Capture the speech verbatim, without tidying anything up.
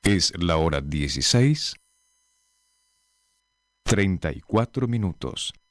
Es la hora dieciséis, treinta y cuatro minutos.